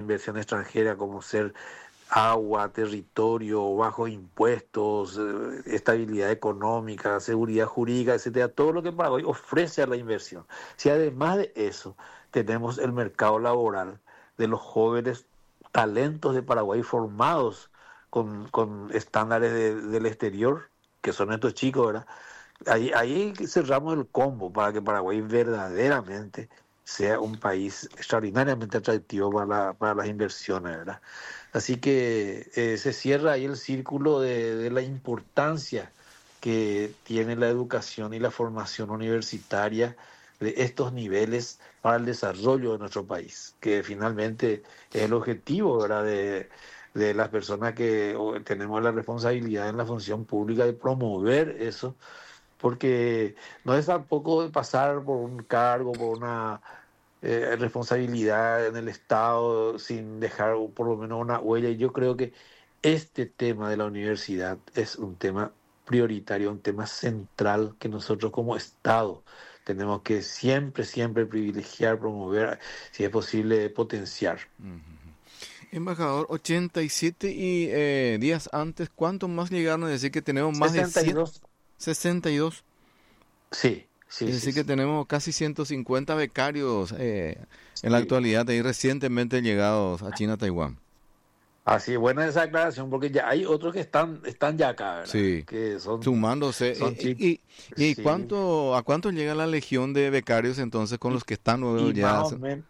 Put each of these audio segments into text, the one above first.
inversión extranjera, como ser agua, territorio, bajos impuestos, estabilidad económica, seguridad jurídica, etcétera, todo lo que Paraguay ofrece a la inversión. Si además de eso tenemos el mercado laboral de los jóvenes talentos de Paraguay formados con estándares del exterior, que son estos chicos, ¿verdad? Ahí cerramos el combo para que Paraguay verdaderamente sea un país extraordinariamente atractivo para las inversiones, ¿verdad? Así que se cierra ahí el círculo de la importancia que tiene la educación y la formación universitaria de estos niveles para el desarrollo de nuestro país, que finalmente es el objetivo, ¿verdad? De las personas que tenemos la responsabilidad en la función pública de promover eso, porque no es tampoco de pasar por un cargo, por una responsabilidad en el Estado sin dejar por lo menos una huella. Y yo creo que este tema de la universidad es un tema prioritario, un tema central que nosotros como Estado tenemos que siempre, siempre privilegiar, promover, si es posible, potenciar. Ujú. Embajador, 87 días antes, ¿cuántos más llegaron a decir que tenemos más de 100? 62. 62. Sí, Es sí, sí, decir, que sí. tenemos casi 150 becarios en la Sí. actualidad y recientemente llegados a China, Taiwán. Así, buena esa aclaración, porque ya hay otros que están ya acá, ¿verdad? Sí, Que sumándose. son chicos. ¿Y Sí. a cuánto llega la legión de becarios entonces con Y, los que están luego y ya? más o menos,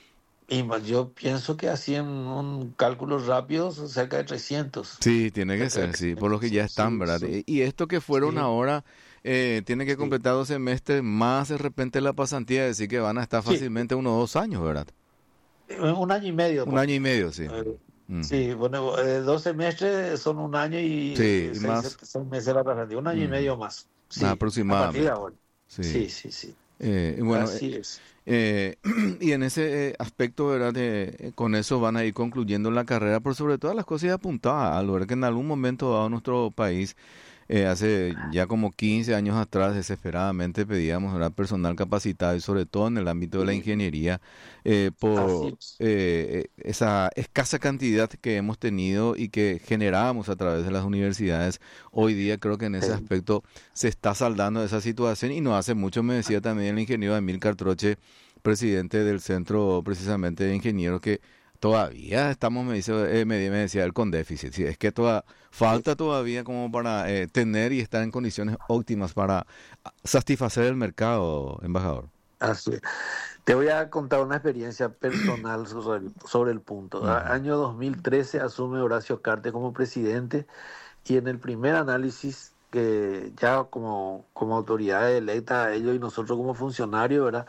yo pienso que así en un cálculo rápido son cerca de 300. Sí, tiene que Cerca de ser, sí, por los que 300, ya están, sí, ¿verdad? sí, Y esto que fueron sí, ahora, tienen que sí. completar 2 semestres más de repente la pasantía, es decir, que van a estar Sí, fácilmente unos 2 años, ¿verdad? un año y medio, Un año y ponele. medio, sí. Eh, Ujú. sí, bueno, 12 meses son un año y Sí, y seis, más, 6 meses la pasantía, un año y ujú, medio más. Sí, a partir de aproximadamente, ahora. sí. Sí, sí, sí. Y bueno, Así es. y en ese aspecto, ¿verdad? Con eso van a ir concluyendo la carrera, por sobre todas las cosas ya apuntaba al ver que en algún momento dado nuestro país, hace ya como 15 años atrás, desesperadamente pedíamos, ¿verdad? Personal capacitado y sobre todo en el ámbito de la Sí, ingeniería, así por es. esa escasa cantidad que hemos tenido y que generábamos a través de las universidades. Hoy día creo que en ese Sí. aspecto se está saldando esa situación y no hace mucho me decía también el ingeniero Emil Cartroche, presidente del centro precisamente de ingenieros, que todavía estamos, me decía él, con déficit. Sí, es que Sí. falta todavía como para tener y estar en condiciones óptimas para satisfacer el mercado, embajador. Así es. Te voy a contar una experiencia personal sobre el punto. Ujú. Año 2013 asume Horacio Cartes como presidente y en el primer análisis, que ya como autoridad electa, ellos y nosotros como funcionarios, ¿verdad?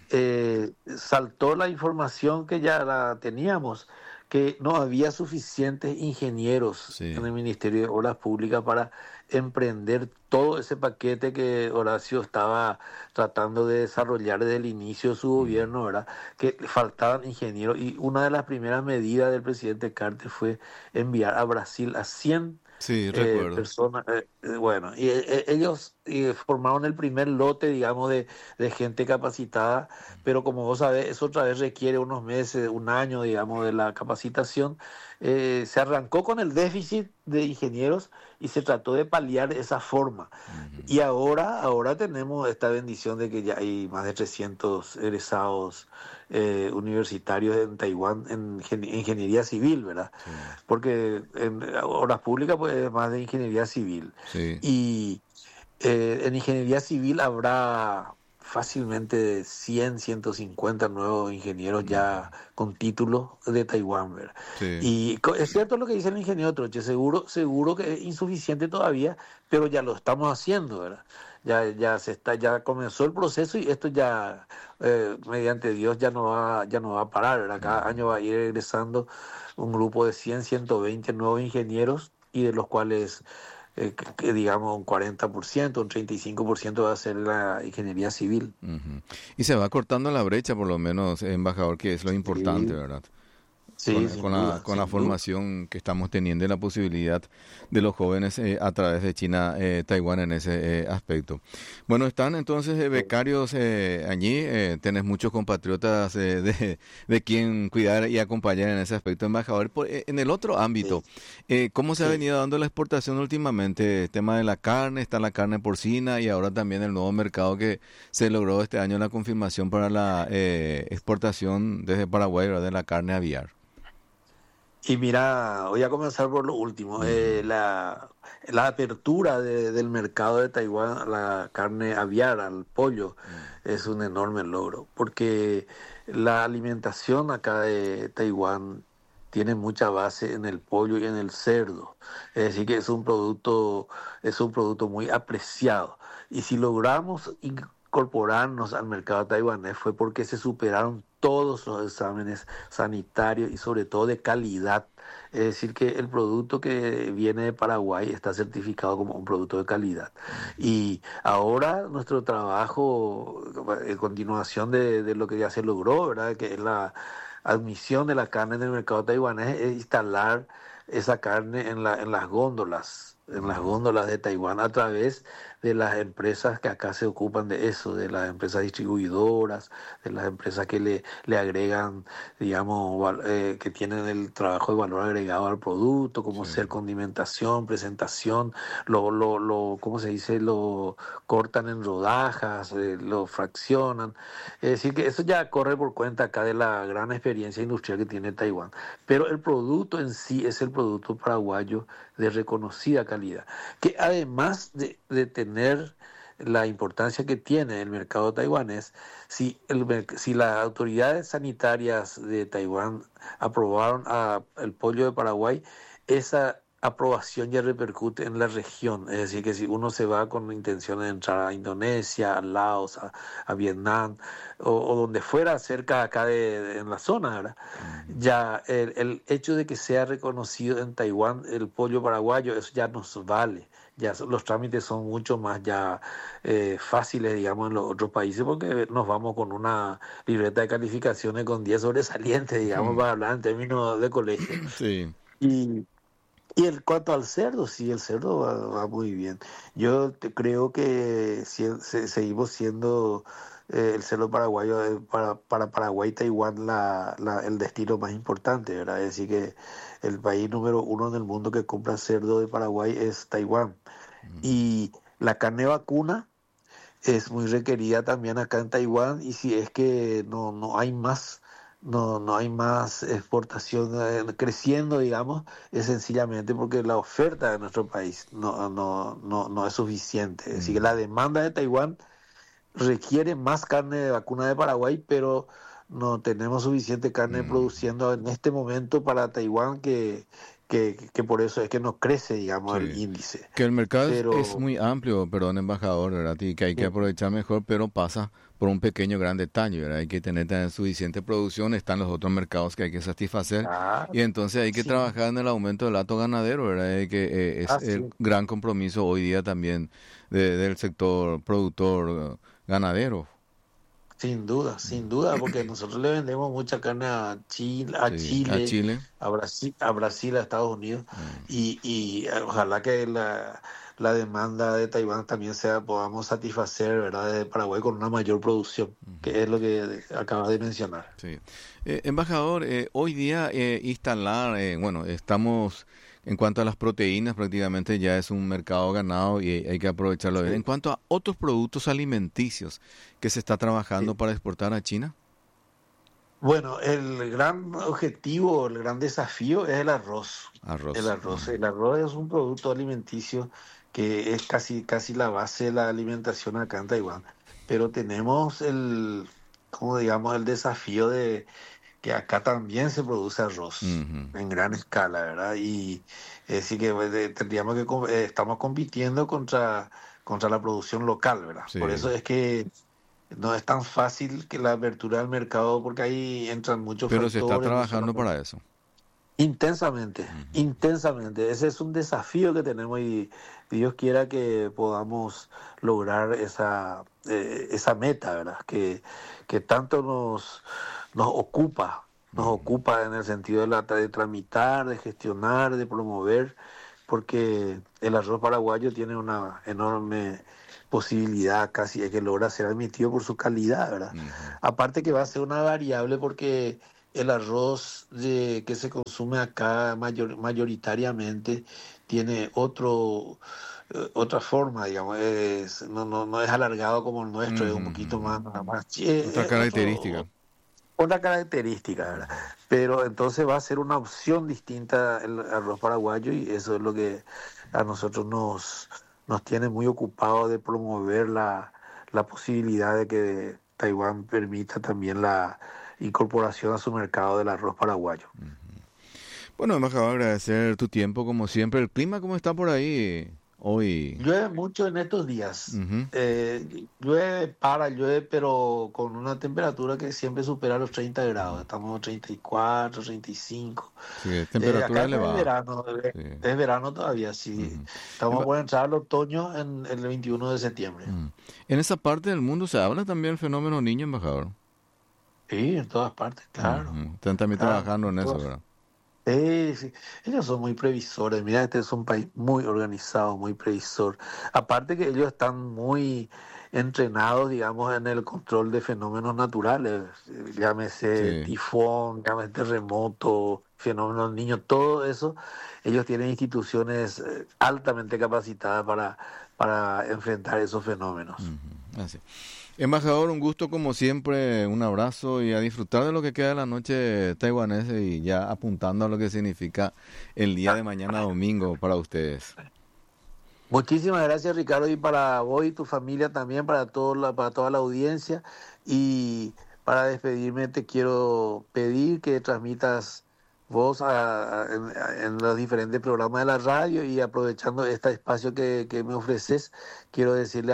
Saltó la información que ya la teníamos, que no había suficientes ingenieros en Sí. el Ministerio de Obras Públicas para emprender todo ese paquete que Horacio estaba tratando de desarrollar desde el inicio de su Mm. gobierno, ¿verdad? Que le faltaban ingenieros y una de las primeras medidas del presidente Carter fue enviar a Brasil a 100 Sí, recuerdo. personas. Bueno, y ellos formaron el primer lote, digamos, de gente capacitada, pero como vos sabés, eso otra vez requiere unos meses, un año, digamos, de la capacitación. Se arrancó con el déficit de ingenieros y se trató de paliar esa forma. Ujú. Y ahora tenemos esta bendición de que ya hay más de 300 egresados universitarios en Taiwán en ingeniería civil, ¿verdad? Sí, Porque en obras públicas pues es más de ingeniería civil. sí. Y en ingeniería civil habrá fácilmente 150 nuevos ingenieros Ujú. ya con título de Taiwán, ¿verdad? Sí. Y es cierto lo que dice el ingeniero Troche, seguro que es insuficiente todavía, pero ya lo estamos haciendo, ¿verdad? Ya comenzó el proceso y esto ya, mediante Dios, ya no va a parar, ¿verdad? Cada Ujú. año va a ir egresando un grupo de 120 nuevos ingenieros y de los cuales que digamos un 40%, un 35% va a ser la ingeniería civil. Ujú. Y se va cortando la brecha, por lo menos, embajador, que es lo importante, Sí, ¿verdad? Sí, sin duda, con la sin duda. formación que estamos teniendo y la posibilidad de los jóvenes a través de China, Taiwán en ese aspecto. Bueno, están entonces becarios allí, tenés muchos compatriotas de quien cuidar y acompañar en ese aspecto, embajador. En el otro ámbito, Sí, ¿cómo se ha sí. venido dando la exportación últimamente? El tema de la carne, está la carne porcina y ahora también el nuevo mercado que se logró este año, la confirmación para la exportación desde Paraguay, ¿verdad? De la carne aviar. Y mira, voy a comenzar por lo último. Ujú. La apertura del mercado de Taiwán a la carne aviar, al pollo, Mm. es un enorme logro, porque la alimentación acá de Taiwán tiene mucha base en el pollo y en el cerdo. Es decir, que es un producto muy apreciado. Y si logramos incorporarnos al mercado taiwanés fue porque se superaron todos los exámenes sanitario y sobre todo de calidad. Es decir, que el producto que viene de Paraguay está certificado como un producto de calidad. Ujú. Y ahora nuestro trabajo, en continuación de lo que ya se logró, ¿verdad? Que es la admisión de la carne en el mercado taiwanés, es instalar esa carne en las góndolas. En las Mm. góndolas de Taiwán a través de las empresas que acá se ocupan de eso, de las empresas distribuidoras, de las empresas que le agregan, digamos, que tienen el trabajo de valor agregado al producto, como Sí. ser condimentación, presentación, ¿cómo se dice? Lo cortan en rodajas, lo fraccionan. Es decir, que eso ya corre por cuenta acá de la gran experiencia industrial que tiene Taiwán. Pero el producto en sí es el producto paraguayo de reconocida calidad, que además de tener la importancia que tiene el mercado taiwanés, si las autoridades sanitarias de Taiwán aprobaron el pollo de Paraguay, esa aprobación ya repercute en la región. Es decir, que si uno se va con intención de entrar a Indonesia, a Laos, a Vietnam, o donde fuera cerca acá en la zona, ¿verdad? Ujú. Ya el hecho de que sea reconocido en Taiwán el pollo paraguayo, eso ya nos vale. Los trámites son mucho más ya fáciles, digamos, en los otros países, porque nos vamos con una libreta de calificaciones con 10 sobresalientes, digamos, para hablar en términos de colegio. Sí. Y, cuanto al cerdo, sí, el cerdo va muy bien. Creo que seguimos siendo el cerdo paraguayo para Paraguay y Taiwán el destino más importante, ¿verdad? Es decir, que el país número uno en el mundo que compra cerdo de Paraguay es Taiwán. Mm. Y la carne vacuna es muy requerida también acá en Taiwán, y si es que no hay más, no hay más exportación creciendo, digamos, es sencillamente porque la oferta de nuestro país no es suficiente. Es decir, que la Mm. demanda de Taiwán requiere más carne de vacuna de Paraguay, pero no tenemos suficiente carne Mm. produciendo en este momento para Taiwán, que por eso es que no crece, digamos, el Sí. índice. Que el mercado es Pero muy amplio, perdón, embajador, ¿verdad? Y que hay que sí, aprovechar mejor, pero pasa por un pequeño gran detalle, ¿verdad? Hay que tener también suficiente producción, están los otros mercados que hay que satisfacer y claro, entonces hay que sí, trabajar en el aumento del hato ganadero, ¿verdad? Es así, el gran compromiso hoy día también del sector productor ganadero. sin duda, porque nosotros le vendemos mucha carne a Sí, a Chile, Chile. a Estados Unidos, Mm. ojalá que la demanda de Taiwán también podamos satisfacer, ¿verdad? De Paraguay con una mayor producción, Ujú. que es lo que acabas de mencionar. Sí. Embajador, hoy día instalar, bueno, estamos en cuanto a las proteínas, prácticamente ya es un mercado ganado y hay que aprovecharlo bien. En Sí, cuanto a otros productos alimenticios que se está trabajando sí. para exportar a China, Bueno, el gran objetivo, el gran desafío es el arroz. El arroz. arroz. El arroz es un producto alimenticio que es casi la base de la alimentación acá en Taiwán. Pero tenemos como digamos, el desafío de que acá también se produce arroz Ujú. en gran escala, ¿verdad? Y sí que tendríamos estamos compitiendo contra la producción local, ¿verdad? Por Sí, eso es que no es tan fácil que la apertura del mercado, porque ahí entran muchos pero se está factores, no trabajando solamente. para eso. Intensamente, Ujú. intensamente. Ese es un desafío que tenemos, y Dios quiera que podamos lograr esa meta, ¿verdad? Que tanto nos ocupa nos ocupa en el sentido de tramitar, de gestionar, de promover, porque el arroz paraguayo tiene una enorme posibilidad, casi es que logra ser admitido por su calidad, ¿verdad? Ujú. Aparte que va a ser una variable porque el arroz que se consume acá mayoritariamente tiene otra forma, digamos, no es alargado como el nuestro, es un poquito Ujú. Otra característica. otra característica, ¿verdad? Pero entonces va a ser una opción distinta el arroz paraguayo y eso es lo que a nosotros nos tiene muy ocupados de promover la posibilidad de que Taiwán permita también la incorporación a su mercado del arroz paraguayo. Bueno, embajador, agradecer tu tiempo como siempre. ¿El clima cómo está por ahí hoy? Llueve mucho en estos días. Ujú. Llueve, pero con una temperatura que siempre supera los 30 grados. Estamos a 34, 35. Sí, temperatura Acá no es elevada. verano, Sí. es verano todavía, sí. Ujú. Estamos Emba- por entrar al otoño en el 21 de septiembre. Mm. En esa parte del mundo se habla también del fenómeno niño, embajador. Sí, en todas partes, claro. Ujú. Están también Claro, trabajando en en eso, todas. ¿verdad? Sí. Ellos son muy previsores. Mira, este es un país muy organizado, muy previsor. Aparte que ellos están muy entrenados, digamos, en el control de fenómenos naturales. Llámese Sí. tifón, llámese terremoto, fenómenos niños, todo eso. Ellos tienen instituciones altamente capacitadas para enfrentar esos fenómenos. Ujú. Así. Embajador, un gusto como siempre, un abrazo y a disfrutar de lo que queda de la noche taiwanesa y ya apuntando a lo que significa el día de mañana domingo para ustedes. Muchísimas gracias, Ricardo, y para vos y tu familia también, para toda la audiencia. Y para despedirme te quiero pedir que transmitas vos en los diferentes programas de la radio y aprovechando este espacio que me ofreces, quiero decirle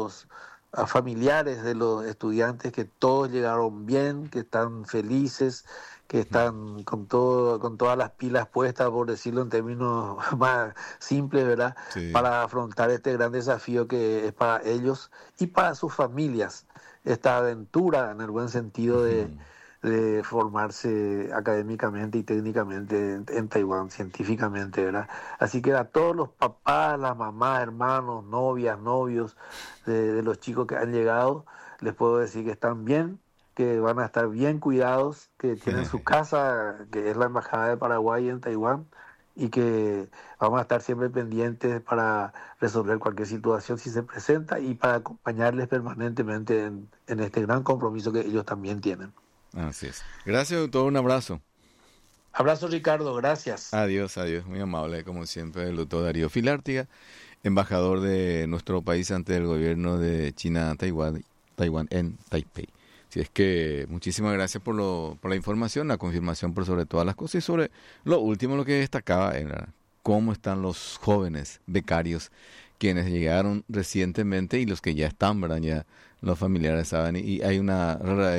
a familiares de los estudiantes que todos llegaron bien, que están felices, que están con todas las pilas puestas, por decirlo en términos más simples, ¿verdad? Sí. Para afrontar este gran desafío que es para ellos y para sus familias, esta aventura en el buen sentido Ujú. de formarse académicamente y técnicamente en Taiwán, científicamente, ¿verdad? Así que a todos los papás, las mamás, hermanos, novias, novios de los chicos que han llegado, les puedo decir que están bien, que van a estar bien cuidados, que tienen su casa, que es la Embajada de Paraguay en Taiwán, y que vamos a estar siempre pendientes para resolver cualquier situación si se presenta y para acompañarles permanentemente en este gran compromiso que ellos también tienen. Así es. Gracias, doctor. Un abrazo. Abrazo, Ricardo, gracias. Adiós, adiós. Muy amable, como siempre, el doctor Darío Filártiga, embajador de nuestro país ante el gobierno de China, Taiwán en Taipei. Así es que muchísimas gracias por la información, la confirmación por sobre todas las cosas y sobre lo último, lo que destacaba era cómo están los jóvenes becarios quienes llegaron recientemente y los que ya están, ¿verdad? Ya los familiares saben y hay una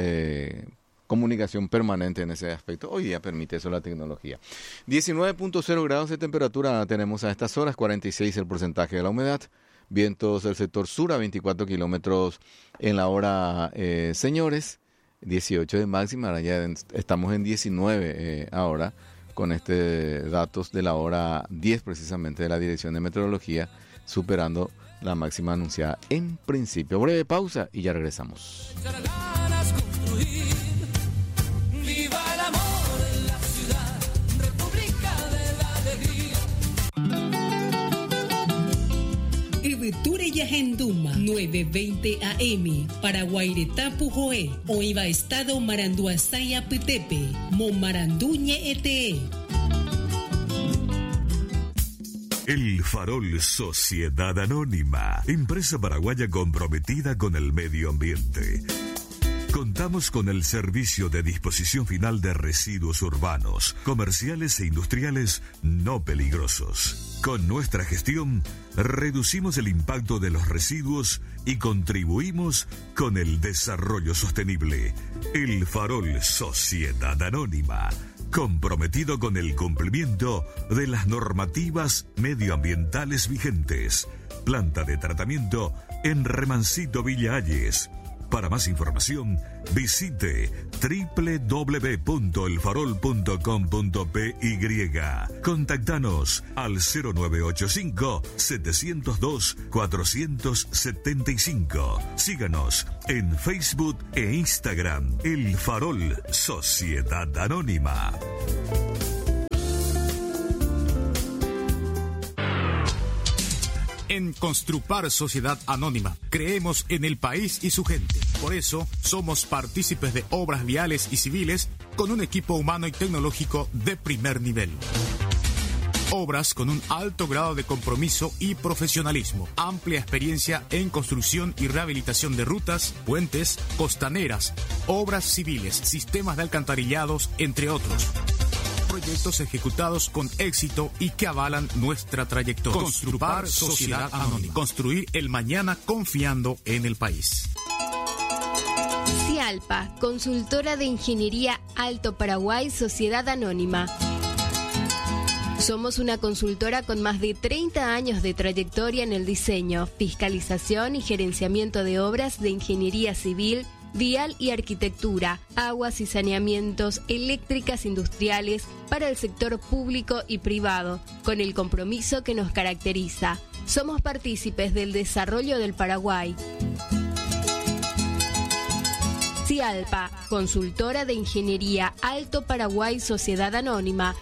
comunicación permanente en ese aspecto. Hoy día permite eso la tecnología. 19.0 grados de temperatura tenemos a estas horas, 46 el porcentaje de la humedad. Vientos del sector sur a 24 kilómetros en la hora, señores. 18 de máxima, ahora ya estamos en 19 ahora, con datos de la hora 10 precisamente de la Dirección de Meteorología, superando la máxima anunciada en principio. Breve pausa y ya regresamos. Ibeture Yahenduma 920 AM Paraguaireta Pujoe Oiva Estado Maranduasaya Pitepe Momaranduñe Ete. El Farol Sociedad Anónima, empresa paraguaya comprometida con el medio ambiente. Contamos con el servicio de disposición final de residuos urbanos, comerciales e industriales no peligrosos. Con nuestra gestión, reducimos el impacto de los residuos y contribuimos con el desarrollo sostenible. El Farol Sociedad Anónima, comprometido con el cumplimiento de las normativas medioambientales vigentes. Planta de tratamiento en Remancito Villa Ayes. Para más información, visite www.elfarol.com.py. Contactanos al 0985-702-475. Síganos en Facebook e Instagram. El Farol, Sociedad Anónima. En Construpar Sociedad Anónima creemos en el país y su gente. Por eso somos partícipes de obras viales y civiles con un equipo humano y tecnológico de primer nivel. Obras con un alto grado de compromiso y profesionalismo. Amplia experiencia en construcción y rehabilitación de rutas, puentes, costaneras, obras civiles, sistemas de alcantarillados, entre otros. Proyectos ejecutados con éxito y que avalan nuestra trayectoria. Construpar Sociedad Anónima. Construir el mañana confiando en el país. Cialpa, consultora de ingeniería Alto Paraguay, Sociedad Anónima. Somos una consultora con más de 30 años de trayectoria en el diseño, fiscalización y gerenciamiento de obras de ingeniería civil, vial y arquitectura, aguas y saneamientos, eléctricas industriales para el sector público y privado, con el compromiso que nos caracteriza. Somos partícipes del desarrollo del Paraguay. Cialpa, consultora de ingeniería Alto Paraguay, Sociedad Anónima.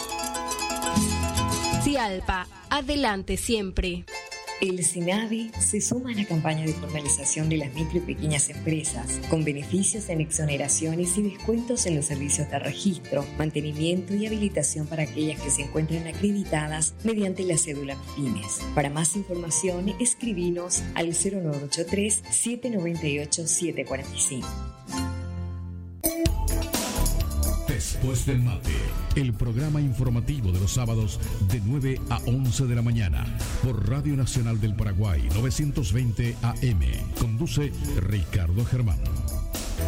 Cialpa, adelante siempre. El SENAVI se suma a la campaña de formalización de las micro y pequeñas empresas, con beneficios en exoneraciones y descuentos en los servicios de registro, mantenimiento y habilitación para aquellas que se encuentran acreditadas mediante la cédula MIPYMES. Para más información, escribinos al 0983-798-745. Después del mate, el programa informativo de los sábados de 9 a 11 de la mañana por Radio Nacional del Paraguay 920 AM. Conduce Ricardo Germán.